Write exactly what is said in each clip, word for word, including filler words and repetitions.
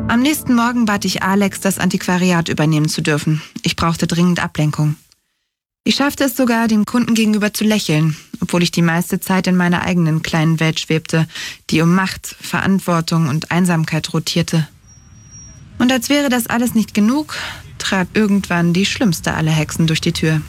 Am nächsten Morgen bat ich Alex, das Antiquariat übernehmen zu dürfen. Ich brauchte dringend Ablenkung. Ich schaffte es sogar, dem Kunden gegenüber zu lächeln, obwohl ich die meiste Zeit in meiner eigenen kleinen Welt schwebte, die um Macht, Verantwortung und Einsamkeit rotierte. Und als wäre das alles nicht genug, trat irgendwann die schlimmste aller Hexen durch die Tür.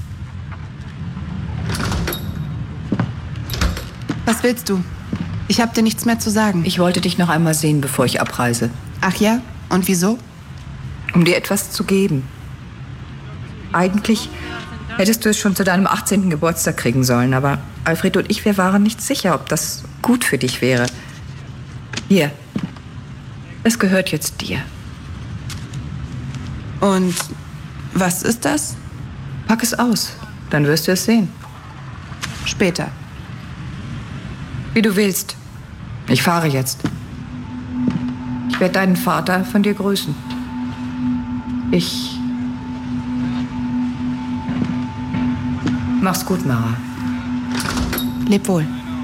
Was willst du? Ich hab dir nichts mehr zu sagen. Ich wollte dich noch einmal sehen, bevor ich abreise. Ach ja? Und wieso? Um dir etwas zu geben. Eigentlich hättest du es schon zu deinem achtzehnten Geburtstag kriegen sollen, aber Alfred und ich, wir waren nicht sicher, ob das gut für dich wäre. Hier, es gehört jetzt dir. Und was ist das? Pack es aus, dann wirst du es sehen. Später. Wie du willst. Ich fahre jetzt. Ich werde deinen Vater von dir grüßen. Ich... Mach's gut, Mara. Leb wohl.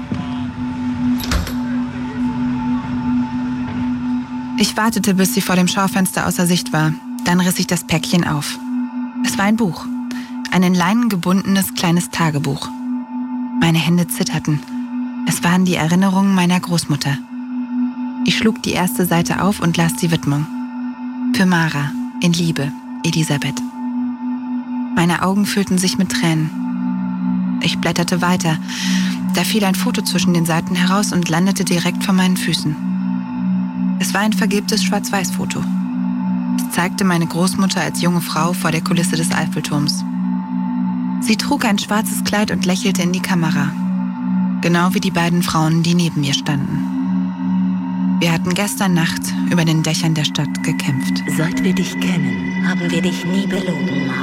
Ich wartete, bis sie vor dem Schaufenster außer Sicht war. Dann riss ich das Päckchen auf. Es war ein Buch. Ein in Leinen gebundenes kleines Tagebuch. Meine Hände zitterten. Es waren die Erinnerungen meiner Großmutter. Ich schlug die erste Seite auf und las die Widmung. Für Mara, in Liebe, Elisabeth. Meine Augen füllten sich mit Tränen. Ich blätterte weiter. Da fiel ein Foto zwischen den Seiten heraus und landete direkt vor meinen Füßen. Es war ein vergilbtes Schwarz-Weiß-Foto. Es zeigte meine Großmutter als junge Frau vor der Kulisse des Eiffelturms. Sie trug ein schwarzes Kleid und lächelte in die Kamera. Genau wie die beiden Frauen, die neben mir standen. Wir hatten gestern Nacht über den Dächern der Stadt gekämpft. Seit wir dich kennen, haben wir dich nie belogen, Mara.